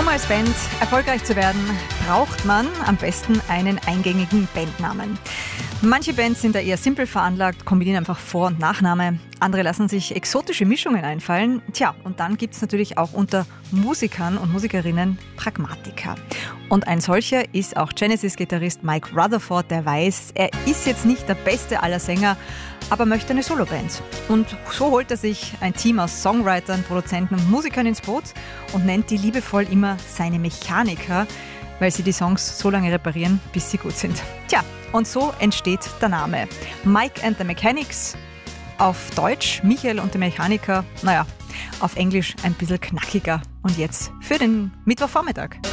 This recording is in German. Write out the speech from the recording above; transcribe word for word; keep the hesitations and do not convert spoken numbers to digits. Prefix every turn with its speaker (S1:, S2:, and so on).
S1: als Band erfolgreich zu werden, braucht man am besten einen eingängigen Bandnamen. Manche Bands sind da eher simpel veranlagt, kombinieren einfach Vor- und Nachname. Andere lassen sich exotische Mischungen einfallen. Tja, und dann gibt es natürlich auch unter Musikern und Musikerinnen Pragmatiker. Und ein solcher ist auch Genesis-Gitarrist Mike Rutherford, der weiß, er ist jetzt nicht der beste aller Sänger, aber möchte eine Soloband. Und so holt er sich ein Team aus Songwritern, Produzenten und Musikern ins Boot und nennt die liebevoll immer seine Mechaniker, weil sie die Songs so lange reparieren, bis sie gut sind. Tja, und so entsteht der Name. Mike and the Mechanics, auf Deutsch Michael und die Mechaniker, naja, auf Englisch ein bisschen knackiger. Und jetzt für den Mittwochvormittag.